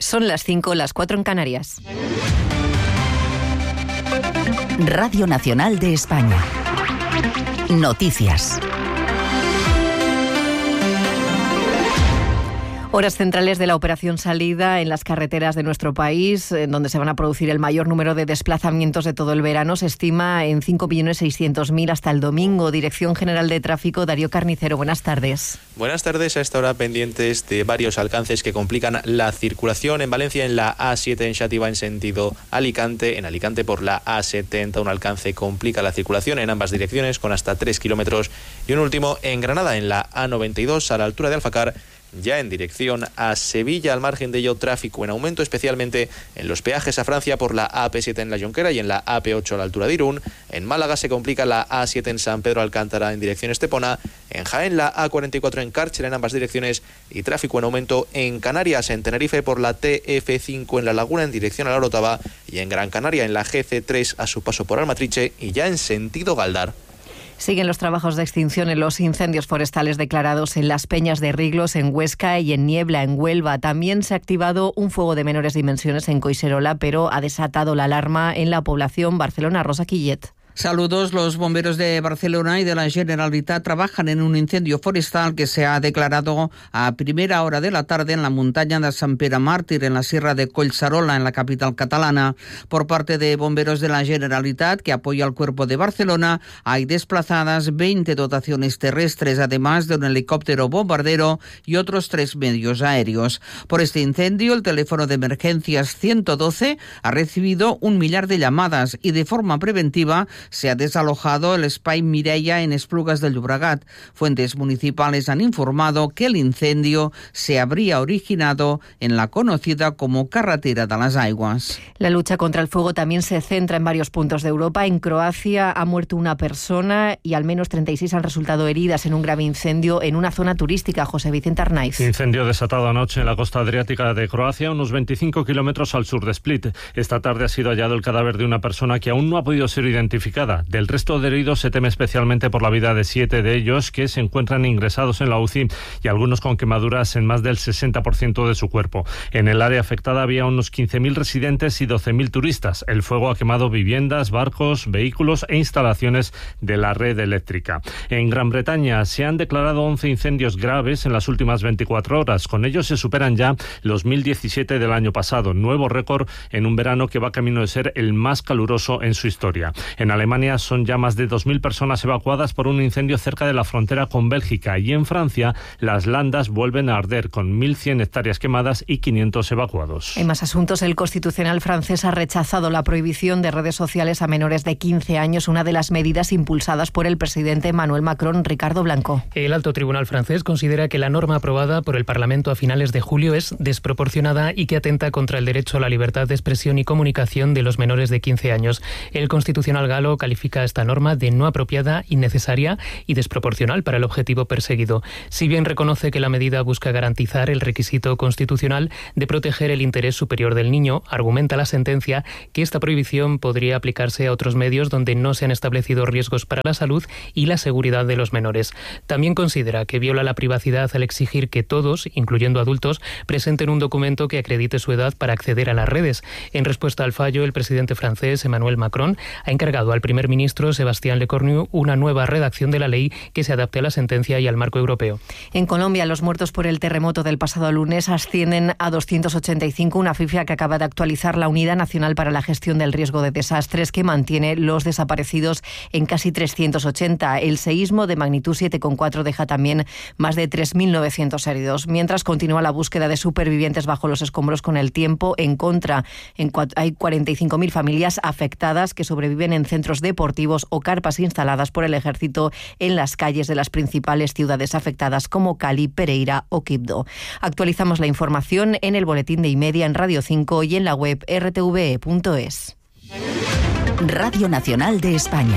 Son las 5, las 4 en Canarias. Radio Nacional de España. Noticias. Horas centrales de la operación salida en las carreteras de nuestro país, en donde se van a producir el mayor número de desplazamientos de todo el verano. Se estima en 5.600.000 hasta el domingo. Dirección General de Tráfico, Darío Carnicero, buenas tardes. Buenas tardes. A esta hora pendientes de varios alcances que complican la circulación. En Valencia, en la A7 en Xàtiva en sentido Alicante. En Alicante por la A70 un alcance complica la circulación en ambas direcciones con hasta 3 kilómetros. Y un último en Granada, en la A92 a la altura de Alfacar, ya en dirección a Sevilla. Al margen de ello, tráfico en aumento, especialmente en los peajes a Francia por la AP7 en la Jonquera y en la AP8 a la altura de Irún. En Málaga se complica la A7 en San Pedro Alcántara en dirección Estepona. En Jaén la A44 en Cárcher en ambas direcciones y tráfico en aumento en Canarias, en Tenerife por la TF5 en La Laguna en dirección a La Orotava y en Gran Canaria en la GC3 a su paso por Almatriche y ya en sentido Galdar. Siguen los trabajos de extinción en los incendios forestales declarados en Las Peñas de Riglos, en Huesca, y en Niebla, en Huelva. También se ha activado un fuego de menores dimensiones en Collserola, pero ha desatado la alarma en la población. Barcelona, Rosa Quillet. Saludos. Los bomberos de Barcelona y de la Generalitat trabajan en un incendio forestal que se ha declarado a primera hora de la tarde en la montaña de Sant Pere Màrtir, en la sierra de Collserola, en la capital catalana. Por parte de bomberos de la Generalitat, que apoya al Cuerpo de Barcelona, hay desplazadas 20 dotaciones terrestres, además de un helicóptero bombardero y otros 3 medios aéreos. Por este incendio, el teléfono de emergencias 112 ha recibido 1 millar de llamadas y de forma preventiva se ha desalojado el Espai Mireia en Esplugas de Llobregat. Fuentes municipales han informado que el incendio se habría originado en la conocida como Carretera de las Aigües. La lucha contra el fuego también se centra en varios puntos de Europa. En Croacia ha muerto una persona y al menos 36 han resultado heridas en un grave incendio en una zona turística. José Vicente Arnaiz. Incendio desatado anoche en la costa adriática de Croacia, unos 25 kilómetros al sur de Split. Esta tarde ha sido hallado el cadáver de una persona que aún no ha podido ser identificada. Del resto de heridos se teme especialmente por la vida de 7 de ellos que se encuentran ingresados en la UCI y algunos con quemaduras en más del 60% de su cuerpo. En el área afectada había unos 15.000 residentes y 12.000 turistas. El fuego ha quemado viviendas, barcos, vehículos e instalaciones de la red eléctrica. En Gran Bretaña se han declarado 11 incendios graves en las últimas 24 horas. Con ellos se superan ya los 1.017 del año pasado. Nuevo récord en un verano que va camino de ser el más caluroso en su historia. En Alemania son ya más de 2.000 personas evacuadas por un incendio cerca de la frontera con Bélgica, y en Francia las landas vuelven a arder con 1.100 hectáreas quemadas y 500 evacuados. En más asuntos, el Constitucional francés ha rechazado la prohibición de redes sociales a menores de 15 años, una de las medidas impulsadas por el presidente Emmanuel Macron. Ricardo Blanco. El alto tribunal francés considera que la norma aprobada por el Parlamento a finales de julio es desproporcionada y que atenta contra el derecho a la libertad de expresión y comunicación de los menores de 15 años. El Constitucional galo califica esta norma de no apropiada, innecesaria y desproporcional para el objetivo perseguido. Si bien reconoce que la medida busca garantizar el requisito constitucional de proteger el interés superior del niño, argumenta la sentencia que esta prohibición podría aplicarse a otros medios donde no se han establecido riesgos para la salud y la seguridad de los menores. También considera que viola la privacidad al exigir que todos, incluyendo adultos, presenten un documento que acredite su edad para acceder a las redes. En respuesta al fallo, el presidente francés Emmanuel Macron ha encargado al primer ministro Sébastien Lecornu una nueva redacción de la ley que se adapte a la sentencia y al marco europeo. En Colombia, los muertos por el terremoto del pasado lunes ascienden a 285, una cifra que acaba de actualizar la Unidad Nacional para la Gestión del Riesgo de Desastres, que mantiene los desaparecidos en casi 380. El seísmo de magnitud 7,4 deja también más de 3.900 heridos. Mientras continúa la búsqueda de supervivientes bajo los escombros con el tiempo en contra. Hay 45.000 familias afectadas que sobreviven en centros deportivos o carpas instaladas por el ejército en las calles de las principales ciudades afectadas como Cali, Pereira o Quibdó. Actualizamos la información en el boletín de Y-Media, en Radio 5 y en la web rtve.es. Radio Nacional de España.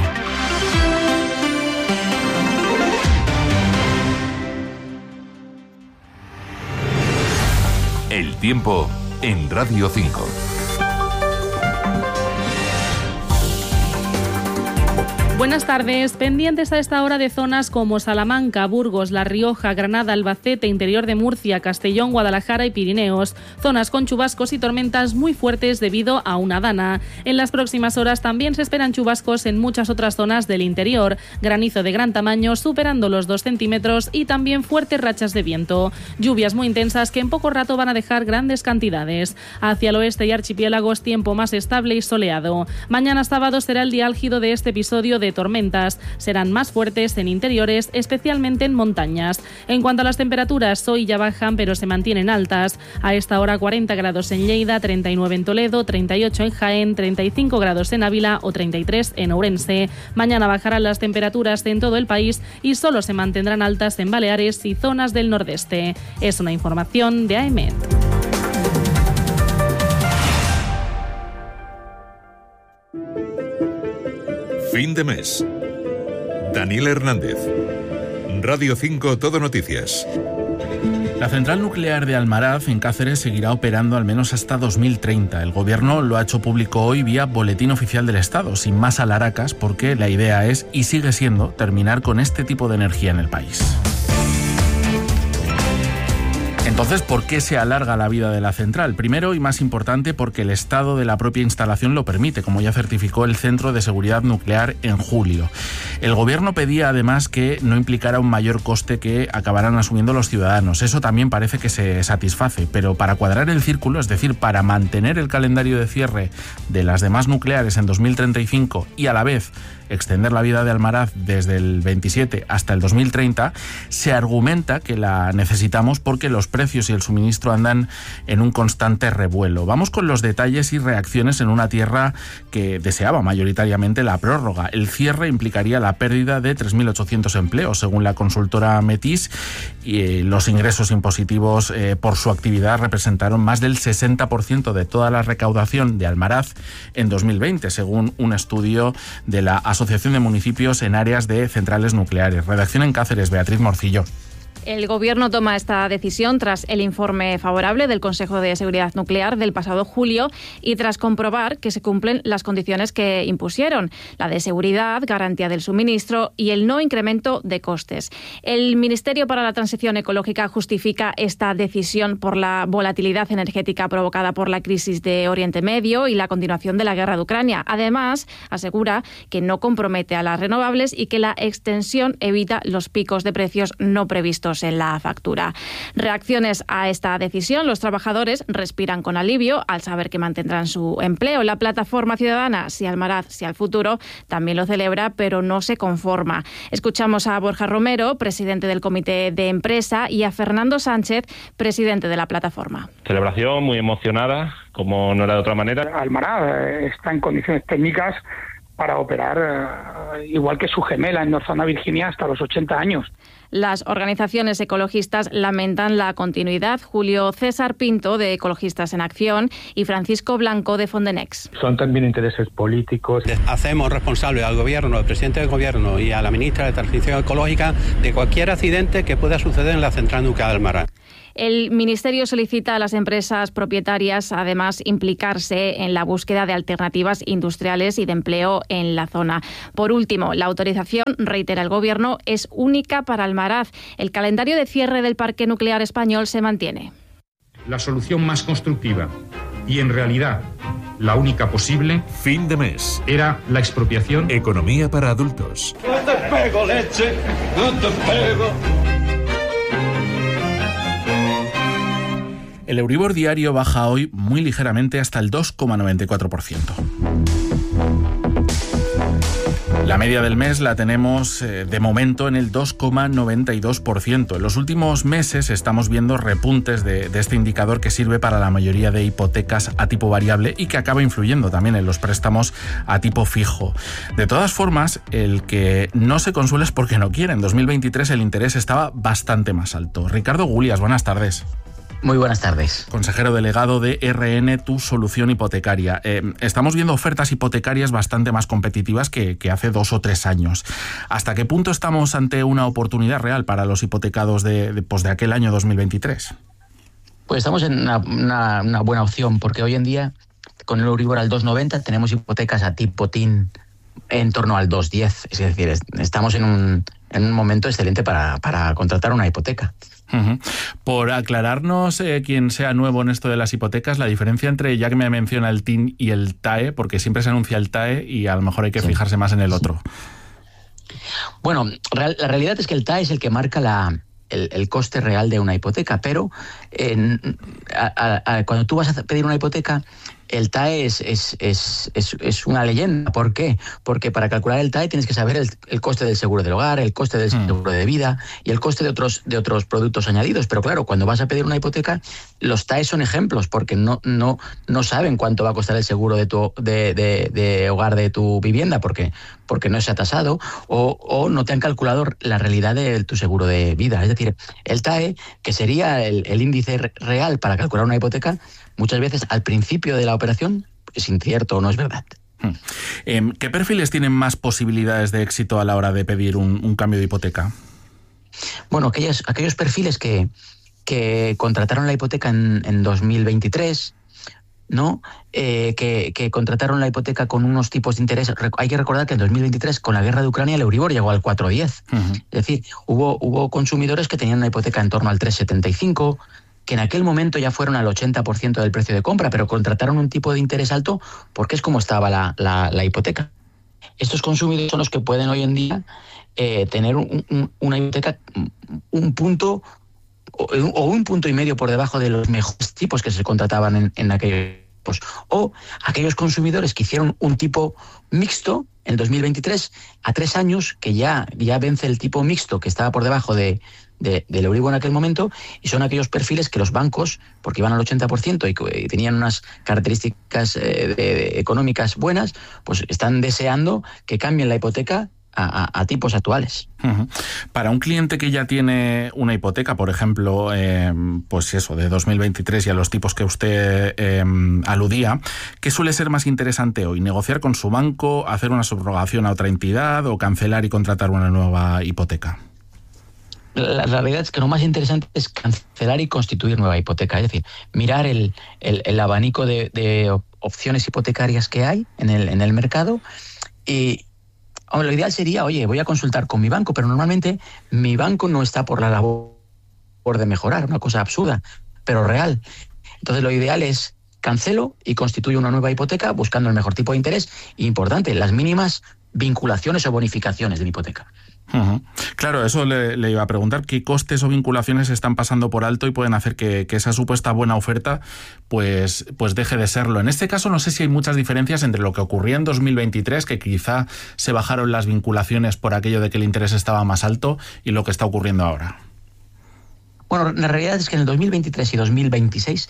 El tiempo en Radio 5. Buenas tardes. Pendientes a esta hora de zonas como Salamanca, Burgos, La Rioja, Granada, Albacete, interior de Murcia, Castellón, Guadalajara y Pirineos. Zonas con chubascos y tormentas muy fuertes debido a una dana. En las próximas horas también se esperan chubascos en muchas otras zonas del interior. Granizo de gran tamaño superando los 2 centímetros y también fuertes rachas de viento. Lluvias muy intensas que en poco rato van a dejar grandes cantidades. Hacia el oeste y archipiélagos tiempo más estable y soleado. Mañana sábado será el día álgido de este episodio de tormentas. Serán más fuertes en interiores, especialmente en montañas. En cuanto a las temperaturas, hoy ya bajan pero se mantienen altas. A esta hora 40 grados en Lleida, 39 en Toledo, 38 en Jaén, 35 grados en Ávila o 33 en Ourense. Mañana bajarán las temperaturas en todo el país y solo se mantendrán altas en Baleares y zonas del nordeste. Es una información de AEMET. Fin de mes. Daniel Hernández. Radio 5 Todo Noticias. La central nuclear de Almaraz, en Cáceres, seguirá operando al menos hasta 2030. El Gobierno lo ha hecho público hoy vía Boletín Oficial del Estado, sin más alaracas, porque la idea es, y sigue siendo, terminar con este tipo de energía en el país. Entonces, ¿por qué se alarga la vida de la central? Primero y más importante, porque el estado de la propia instalación lo permite, como ya certificó el Centro de Seguridad Nuclear en julio. El Gobierno pedía además que no implicara un mayor coste que acabarán asumiendo los ciudadanos. Eso también parece que se satisface, pero para cuadrar el círculo, es decir, para mantener el calendario de cierre de las demás nucleares en 2035 y a la vez extender la vida de Almaraz desde el 27 hasta el 2030, se argumenta que la necesitamos porque los precios y el suministro andan en un constante revuelo. Vamos con los detalles y reacciones en una tierra que deseaba mayoritariamente la prórroga. El cierre implicaría la pérdida de 3.800 empleos, según la consultora Metis, y los ingresos impositivos por su actividad representaron más del 60% de toda la recaudación de Almaraz en 2020, según un estudio de la Asociación de Municipios en Áreas de Centrales Nucleares. Redacción en Cáceres, Beatriz Morcillo. El Gobierno toma esta decisión tras el informe favorable del Consejo de Seguridad Nuclear del pasado julio y tras comprobar que se cumplen las condiciones que impusieron, la de seguridad, garantía del suministro y el no incremento de costes. El Ministerio para la Transición Ecológica justifica esta decisión por la volatilidad energética provocada por la crisis de Oriente Medio y la continuación de la guerra de Ucrania. Además, asegura que no compromete a las renovables y que la extensión evita los picos de precios no previstos en la factura. Reacciones a esta decisión: los trabajadores respiran con alivio al saber que mantendrán su empleo. La plataforma ciudadana Si Almaraz, Si al Futuro también lo celebra, pero no se conforma. Escuchamos a Borja Romero, presidente del Comité de Empresa, y a Fernando Sánchez, presidente de la plataforma. Celebración muy emocionada, como no era de otra manera. Almaraz está en condiciones técnicas para operar igual que su gemela en Northern Virginia hasta los 80 años. Las organizaciones ecologistas lamentan la continuidad. Julio César Pinto, de Ecologistas en Acción, y Francisco Blanco, de Fondenex. Son también intereses políticos. Hacemos responsable al Gobierno, al presidente del Gobierno y a la ministra de Transición Ecológica de cualquier accidente que pueda suceder en la central nuclear de Almaraz. El Ministerio solicita a las empresas propietarias, además, implicarse en la búsqueda de alternativas industriales y de empleo en la zona. Por último, la autorización, reitera el Gobierno, es única para Almaraz. El calendario de cierre del parque nuclear español se mantiene. La solución más constructiva y, en realidad, la única posible, fin de mes, era la expropiación. Economía para adultos. No te pego, leche, no te pego. El Euribor diario baja hoy muy ligeramente hasta el 2,94%. La media del mes la tenemos de momento en el 2,92%. En los últimos meses estamos viendo repuntes de este indicador que sirve para la mayoría de hipotecas a tipo variable y que acaba influyendo también en los préstamos a tipo fijo. De todas formas, el que no se consuela es porque no quiere. En 2023 el interés estaba bastante más alto. Ricardo Gulias, buenas tardes. Muy buenas tardes. Consejero delegado de RN Tu Solución Hipotecaria. Estamos viendo ofertas hipotecarias bastante más competitivas que hace 2 o 3 años. ¿Hasta qué punto estamos ante una oportunidad real para los hipotecados de aquel año 2023? Pues estamos en una buena opción, porque hoy en día, con el Euribor al 2,90, tenemos hipotecas a tipo TIN en torno al 2,10. Es decir, estamos en un momento excelente para contratar una hipoteca. Uh-huh. Por aclararnos, quien sea nuevo en esto de las hipotecas, la diferencia entre, ya que me menciona el TIN y el TAE, porque siempre se anuncia el TAE y a lo mejor hay que fijarse más en el otro. Bueno, la realidad es que el TAE es el que marca el coste real de una hipoteca, pero cuando tú vas a pedir una hipoteca, el TAE es una leyenda. ¿Por qué? Porque para calcular el TAE tienes que saber el coste del seguro del hogar, el coste del seguro de vida y el coste de otros productos añadidos. Pero claro, cuando vas a pedir una hipoteca, los TAE son ejemplos porque no saben cuánto va a costar el seguro de hogar de tu vivienda porque no se ha tasado o no te han calculado la realidad de tu seguro de vida. Es decir, el TAE, que sería el índice real para calcular una hipoteca, muchas veces al principio de la operación es incierto o no es verdad. ¿Qué perfiles tienen más posibilidades de éxito a la hora de pedir un cambio de hipoteca? Bueno, aquellos perfiles que contrataron la hipoteca en 2023, ¿no? Que contrataron la hipoteca con unos tipos de interés. Hay que recordar que en 2023, con la guerra de Ucrania, el Euribor llegó al 4,10. Uh-huh. Es decir, hubo consumidores que tenían una hipoteca en torno al 3,75, que en aquel momento ya fueron al 80% del precio de compra, pero contrataron un tipo de interés alto porque es como estaba la hipoteca. Estos consumidores son los que pueden hoy en día tener una hipoteca un punto o un punto y medio por debajo de los mejores tipos que se contrataban en aquellos tipos. O aquellos consumidores que hicieron un tipo mixto en 2023 a 3 años, que ya vence el tipo mixto que estaba por debajo del Euribor en aquel momento, y son aquellos perfiles que los bancos, porque iban al 80% y tenían unas características económicas buenas, pues están deseando que cambien la hipoteca a tipos actuales. Uh-huh. Para un cliente que ya tiene una hipoteca, por ejemplo, pues eso, de 2023 y a los tipos que usted aludía, ¿qué suele ser más interesante hoy? ¿Negociar con su banco, hacer una subrogación a otra entidad o cancelar y contratar una nueva hipoteca? La realidad es que lo más interesante es cancelar y constituir nueva hipoteca. Es decir, mirar el abanico de opciones hipotecarias que hay en el mercado y lo ideal sería, voy a consultar con mi banco, pero normalmente mi banco no está por la labor de mejorar, una cosa absurda, pero real. Entonces lo ideal es cancelo y constituyo una nueva hipoteca buscando el mejor tipo de interés e, importante, las mínimas vinculaciones o bonificaciones de mi hipoteca. Uh-huh. Claro, eso le iba a preguntar, ¿qué costes o vinculaciones están pasando por alto y pueden hacer que esa supuesta buena oferta pues deje de serlo? En este caso no sé si hay muchas diferencias entre lo que ocurría en 2023, que quizá se bajaron las vinculaciones por aquello de que el interés estaba más alto, y lo que está ocurriendo ahora. Bueno, la realidad es que en el 2023 y 2026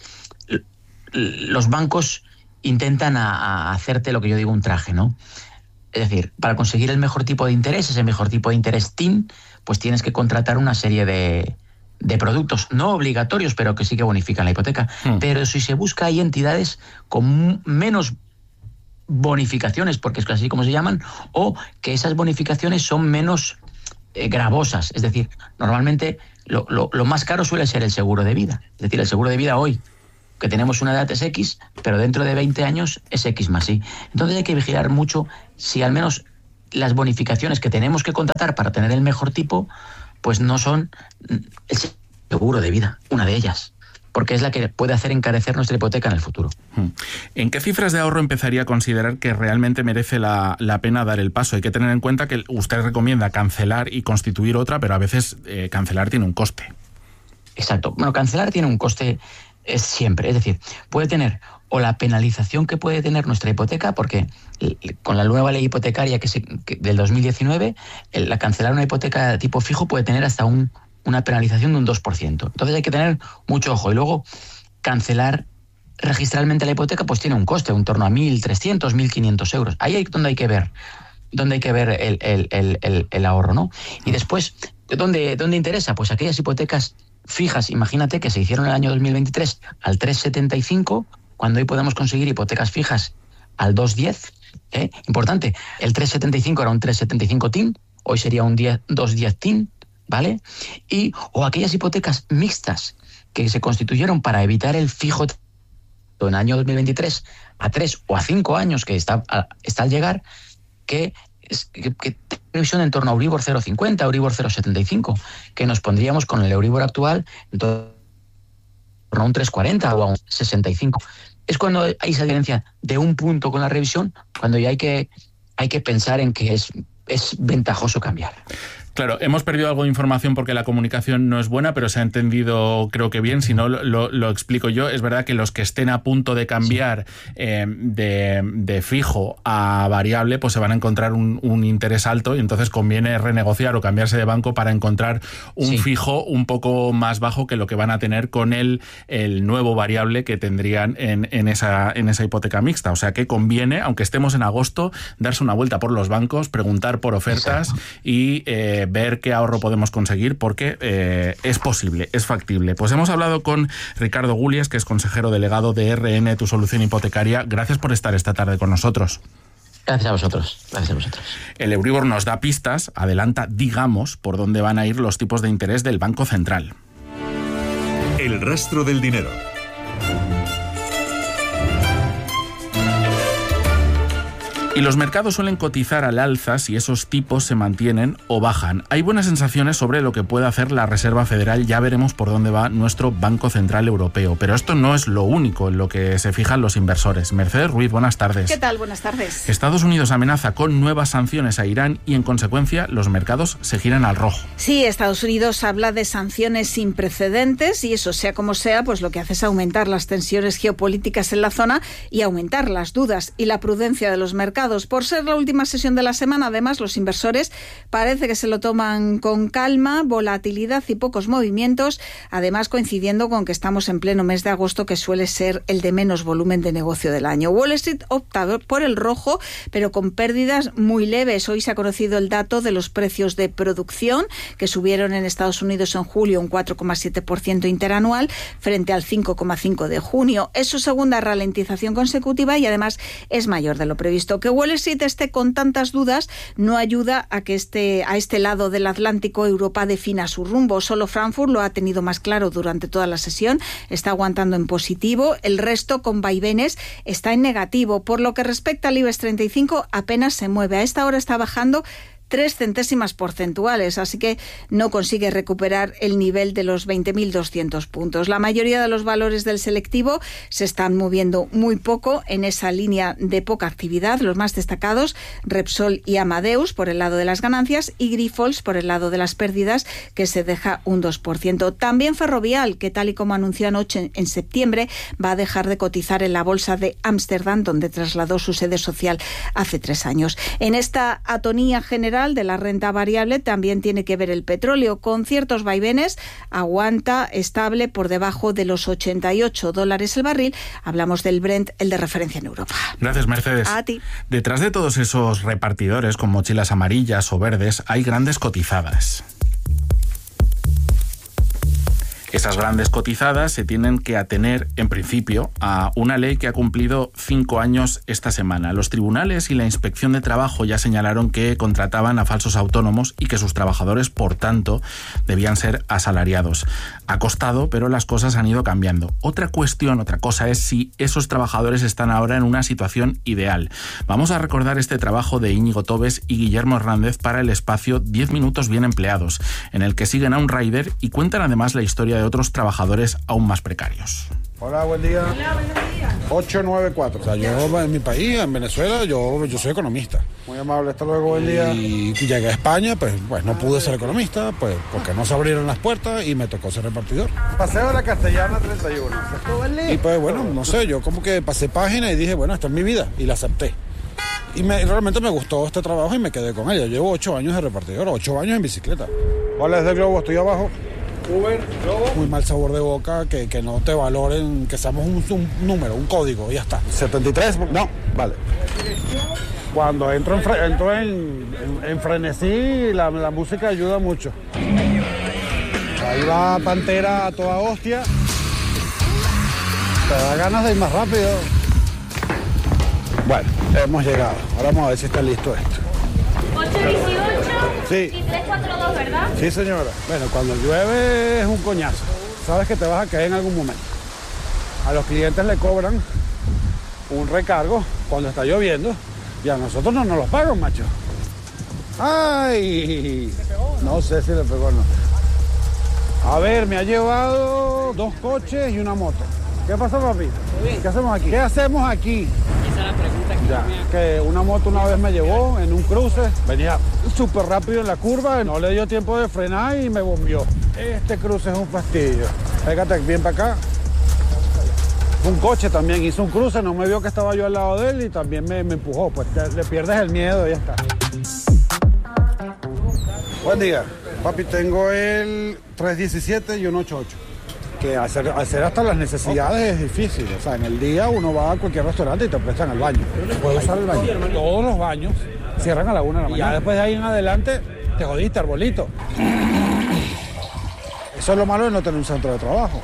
los bancos intentan hacerte lo que yo digo un traje, ¿no? Es decir, para conseguir el mejor tipo de interés, ese mejor tipo de interés TIN, pues tienes que contratar una serie de productos no obligatorios, pero que sí que bonifican la hipoteca. Pero si se busca, hay entidades con menos bonificaciones, porque es así como se llaman, o que esas bonificaciones son menos gravosas. Es decir, normalmente lo más caro suele ser el seguro de vida. Es decir, el seguro de vida hoy, que tenemos una edad es X, pero dentro de 20 años es X más Y. Entonces hay que vigilar mucho si al menos las bonificaciones que tenemos que contratar para tener el mejor tipo, pues no son el seguro de vida, una de ellas, porque es la que puede hacer encarecer nuestra hipoteca en el futuro. ¿En qué cifras de ahorro empezaría a considerar que realmente merece la pena dar el paso? Hay que tener en cuenta que usted recomienda cancelar y constituir otra, pero a veces cancelar tiene un coste. Exacto. Bueno, cancelar tiene un coste siempre, es decir, puede tener o la penalización que puede tener nuestra hipoteca, porque con la nueva ley hipotecaria del 2019, la cancelar una hipoteca de tipo fijo puede tener hasta una penalización de un 2%. Entonces hay que tener mucho ojo. Y luego, cancelar registralmente la hipoteca pues tiene un coste, en torno a 1.300, 1.500 euros. Ahí es donde hay que ver el ahorro, ¿no? Y después, ¿dónde interesa? Pues aquellas hipotecas fijas, imagínate que se hicieron en el año 2023 al 3,75, cuando hoy podemos conseguir hipotecas fijas al 2,10. Importante, el 3,75 era un 3,75 TIN, hoy sería un 2,10 TIN, ¿vale? O aquellas hipotecas mixtas que se constituyeron para evitar el fijo en el año 2023 a 3 o a 5 años, que está al llegar, que previsión en torno a Euribor 0,50, Euribor 0,75, que nos pondríamos con el Euribor actual en torno a un 3,40 o a un 65. Es cuando hay esa diferencia de un punto con la revisión, cuando ya hay que pensar en que es ventajoso cambiar. Claro, hemos perdido algo de información porque la comunicación no es buena, pero se ha entendido, creo que bien. Si no, lo explico yo. Es verdad que los que estén a punto de cambiar de fijo a variable, pues se van a encontrar un interés alto y entonces conviene renegociar o cambiarse de banco para encontrar un fijo un poco más bajo que lo que van a tener con el nuevo variable que tendrían en esa hipoteca mixta. O sea que conviene, aunque estemos en agosto, darse una vuelta por los bancos, preguntar por ofertas y ver qué ahorro podemos conseguir, porque es posible, es factible. Pues hemos hablado con Ricardo Gulias, que es consejero delegado de RN Tu Solución Hipotecaria. Gracias por estar esta tarde con nosotros. Gracias a vosotros. Gracias a vosotros. El Euribor nos da pistas, adelanta, digamos, por dónde van a ir los tipos de interés del Banco Central. El rastro del dinero. Y los mercados suelen cotizar al alza si esos tipos se mantienen o bajan. Hay buenas sensaciones sobre lo que puede hacer la Reserva Federal. Ya veremos por dónde va nuestro Banco Central Europeo. Pero esto no es lo único en lo que se fijan los inversores. Mercedes Ruiz, buenas tardes. ¿Qué tal? Buenas tardes. Estados Unidos amenaza con nuevas sanciones a Irán y, en consecuencia, los mercados se giran al rojo. Sí, Estados Unidos habla de sanciones sin precedentes y eso, sea como sea, pues lo que hace es aumentar las tensiones geopolíticas en la zona y aumentar las dudas y la prudencia de los mercados. Por ser la última sesión de la semana, además, los inversores parece que se lo toman con calma, volatilidad y pocos movimientos, además coincidiendo con que estamos en pleno mes de agosto, que suele ser el de menos volumen de negocio del año. Wall Street opta por el rojo, pero con pérdidas muy leves. Hoy se ha conocido el dato de los precios de producción, que subieron en Estados Unidos en julio un 4,7% interanual frente al 5,5% de junio. Es su segunda ralentización consecutiva y además es mayor de lo previsto. Que Wall Street esté con tantas dudas no ayuda a que a este lado del Atlántico Europa defina su rumbo. Solo Frankfurt lo ha tenido más claro durante toda la sesión, está aguantando en positivo, el resto con vaivenes está en negativo. Por lo que respecta al IBEX 35 apenas se mueve, a esta hora está bajando 3 centésimas porcentuales, así que no consigue recuperar el nivel de los 20.200 puntos. La mayoría de los valores del selectivo se están moviendo muy poco en esa línea de poca actividad. Los más destacados, Repsol y Amadeus por el lado de las ganancias y Grifols por el lado de las pérdidas, que se deja un 2%. También Ferrovial, que tal y como anunció anoche en septiembre, va a dejar de cotizar en la bolsa de Ámsterdam, donde trasladó su sede social hace 3 años. En esta atonía general de la renta variable también tiene que ver el petróleo. Con ciertos vaivenes, aguanta estable por debajo de los $88 el barril. Hablamos del Brent, el de referencia en Europa. Gracias, Mercedes. A ti. Detrás de todos esos repartidores con mochilas amarillas o verdes hay grandes cotizadas. Esas grandes cotizadas se tienen que atener, en principio, a una ley que ha cumplido 5 años esta semana. Los tribunales y la Inspección de Trabajo ya señalaron que contrataban a falsos autónomos y que sus trabajadores, por tanto, debían ser asalariados. Ha costado, pero las cosas han ido cambiando. Otra cosa es si esos trabajadores están ahora en una situación ideal. Vamos a recordar este trabajo de Íñigo Tobes y Guillermo Hernández para el espacio 10 minutos bien empleados, en el que siguen a un rider y cuentan además la historia de otros trabajadores aún más precarios. Hola, buen día. Hola, buenos días. 894. O sea, yo en mi país, en Venezuela, yo soy economista. Muy amable, hasta luego, buen día. Y llegué a España, pues no pude ser economista, pues porque no se abrieron las puertas y me tocó ser repartidor. Paseo de la Castellana 31. Y pues bueno, no sé, yo como que pasé página y dije, bueno, esta es mi vida, y la acepté. Y realmente me gustó este trabajo y me quedé con ella. Llevo 8 años de repartidor, 8 años en bicicleta. Hola, desde Globo, estoy abajo. Uber, Globo. Muy mal sabor de boca, que no te valoren, que seamos un número, un código, y ya está. 73, no, vale. Cuando entro en frenesí, la música ayuda mucho. Ahí va Pantera a toda hostia. Te da ganas de ir más rápido. Bueno, hemos llegado. Ahora vamos a ver si está listo esto. 818 sí. Y 342, ¿verdad? Sí, señora. Bueno, cuando llueve es un coñazo. Sabes que te vas a caer en algún momento. A los clientes le cobran un recargo cuando está lloviendo Y a nosotros no nos los pagan, macho. ¡Ay! No sé si le pegó o no. A ver, me ha llevado 2 coches y una moto. ¿Qué pasó, papi? ¿Qué hacemos aquí? ¿Qué hacemos aquí? Esa es la pregunta que ya, que una moto una vez me llevó en un cruce, venía súper rápido en la curva, no le dio tiempo de frenar y me bombió. Este cruce es un fastidio. Pégate bien para acá. Un coche también hizo un cruce, no me vio que estaba yo al lado de él y también me empujó. Pues le pierdes el miedo y ya está. Buen día. Papi, tengo el 317 y un 88. Que hacer hasta las necesidades es difícil. O sea, en el día uno va a cualquier restaurante y te prestan el baño. Puedes usar el baño. Todos los baños cierran a la 1 de la mañana. Y ya después de ahí en adelante te jodiste, arbolito. Eso es lo malo de no tener un centro de trabajo.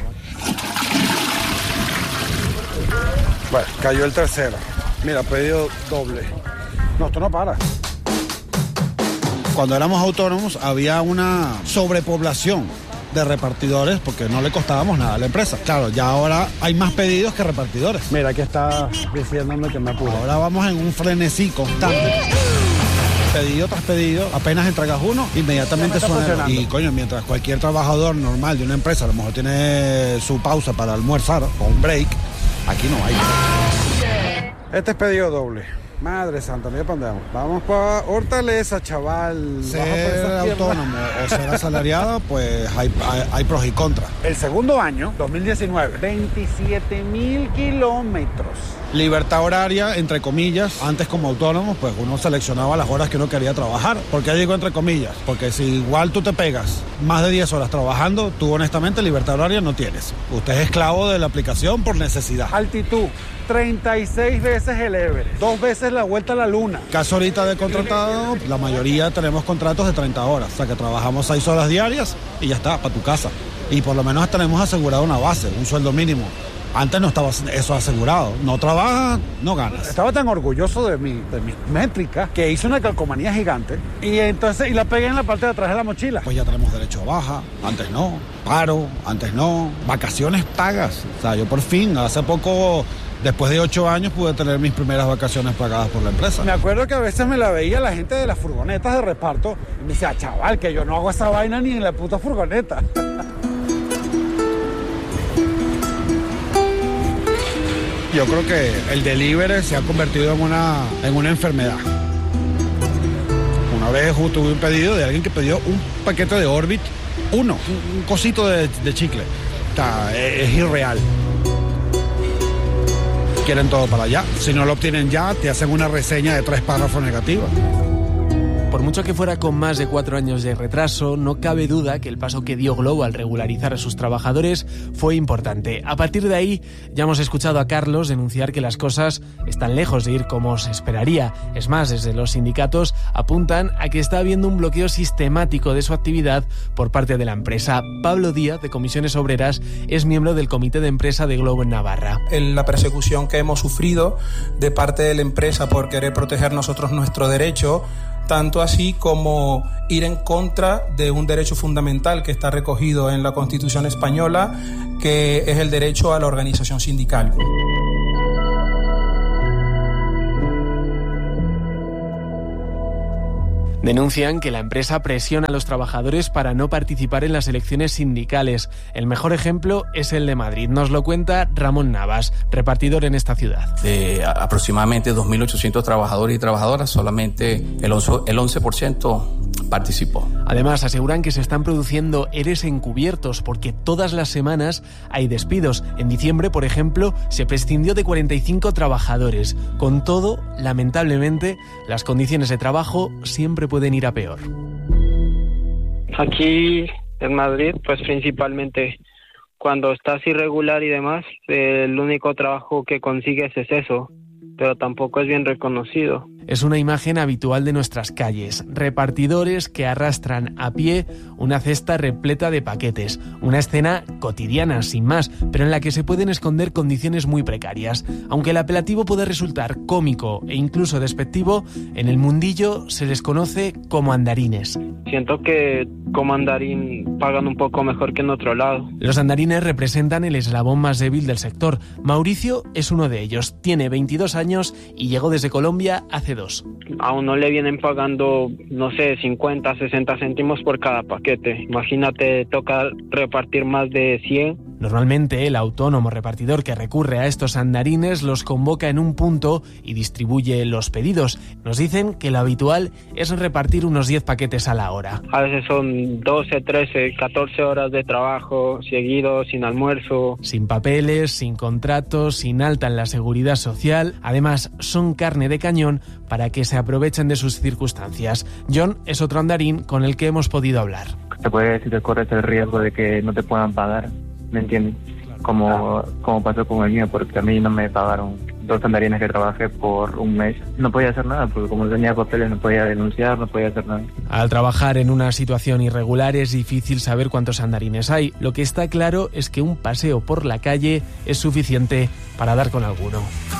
Bueno, cayó el tercero. Mira, pedido doble. No, esto no para. Cuando éramos autónomos había una sobrepoblación de repartidores porque no le costábamos nada a la empresa. Claro, ya ahora hay más pedidos que repartidores. Mira, aquí está diciéndome que me apuro. Ahora vamos en un frenesí constante. Pedido tras pedido, apenas entregas uno, inmediatamente suena. Y coño, mientras cualquier trabajador normal de una empresa a lo mejor tiene su pausa para almorzar o un break, aquí no hay. Este es pedido doble. Madre santa, mira para dónde vamos. Vamos para Hortaleza, chaval. Ser autónomo o ser asalariado, pues hay pros y contras. El segundo año, 2019, 27,000 kilómetros. Libertad horaria, entre comillas. Antes como autónomo, pues uno seleccionaba las horas que uno quería trabajar. ¿Por qué digo entre comillas? Porque si igual tú te pegas más de 10 horas trabajando, tú honestamente libertad horaria no tienes. Usted es esclavo de la aplicación por necesidad. Altitud. 36 veces el Everest, 2 veces la vuelta a la luna. Caso ahorita de contratado, la mayoría tenemos contratos de 30 horas, o sea que trabajamos 6 horas diarias y ya está, para tu casa. Y por lo menos tenemos asegurado una base, un sueldo mínimo. Antes no estaba eso asegurado. No trabajas, no ganas. Estaba tan orgulloso de mi métrica que hice una calcomanía gigante y la pegué en la parte de atrás de la mochila. Pues ya tenemos derecho a baja, antes no. Paro, antes no. Vacaciones pagas. O sea, yo por fin, hace poco, después de 8 años, pude tener mis primeras vacaciones pagadas por la empresa. Me acuerdo que a veces me la veía la gente de las furgonetas de reparto y me decía, chaval, que yo no hago esa vaina ni en la puta furgoneta. Yo creo que el delivery se ha convertido en una enfermedad. Una vez tuve un pedido de alguien que pidió un paquete de Orbit, un cosito de chicle. Es irreal. Quieren todo para allá. Si no lo obtienen ya, te hacen una reseña de 3 párrafos negativos. Por mucho que fuera con más de 4 años de retraso, no cabe duda que el paso que dio Glovo al regularizar a sus trabajadores fue importante. A partir de ahí, ya hemos escuchado a Carlos denunciar que las cosas están lejos de ir como se esperaría. Es más, desde los sindicatos apuntan a que está habiendo un bloqueo sistemático de su actividad por parte de la empresa. Pablo Díaz, de Comisiones Obreras, es miembro del Comité de Empresa de Glovo en Navarra. La persecución que hemos sufrido de parte de la empresa por querer proteger nosotros nuestro derecho, tanto así como ir en contra de un derecho fundamental que está recogido en la Constitución española, que es el derecho a la organización sindical. Denuncian que la empresa presiona a los trabajadores para no participar en las elecciones sindicales. El mejor ejemplo es el de Madrid. Nos lo cuenta Ramón Navas, repartidor en esta ciudad. De aproximadamente 2.800 trabajadores y trabajadoras, solamente el 11% participó. Además, aseguran que se están produciendo EREs encubiertos porque todas las semanas hay despidos. En diciembre, por ejemplo, se prescindió de 45 trabajadores. Con todo, lamentablemente, las condiciones de trabajo siempre pueden ir a peor. Aquí en Madrid, pues principalmente cuando estás irregular y demás, el único trabajo que consigues es eso, pero tampoco es bien reconocido. Es una imagen habitual de nuestras calles, repartidores que arrastran a pie una cesta repleta de paquetes, una escena cotidiana sin más, pero en la que se pueden esconder condiciones muy precarias. Aunque el apelativo puede resultar cómico e incluso despectivo, en el mundillo se les conoce como andarines. Siento que como andarín pagan un poco mejor que en otro lado. Los andarines representan el eslabón más débil del sector. Mauricio es uno de ellos. Tiene 22 años y llegó desde Colombia hace 2. A uno le vienen pagando, no sé, 50, 60 céntimos por cada paquete. Imagínate, toca repartir más de 100. Normalmente el autónomo repartidor que recurre a estos andarines los convoca en un punto y distribuye los pedidos. Nos dicen que lo habitual es repartir unos 10 paquetes a la hora. A veces son 12, 13, 14 horas de trabajo seguido, sin almuerzo. Sin papeles, sin contratos, sin alta en la seguridad social. Además, son carne de cañón para que se aprovechen de sus circunstancias. John es otro andarín con el que hemos podido hablar. Se puede decir que corres el riesgo de que no te puedan pagar, ¿me entiendes? Como pasó con el mío, porque a mí no me pagaron 2 andarines que trabajé por un mes. No podía hacer nada, porque como no tenía papeles no podía denunciar, no podía hacer nada. Al trabajar en una situación irregular es difícil saber cuántos andarines hay. Lo que está claro es que un paseo por la calle es suficiente para dar con alguno.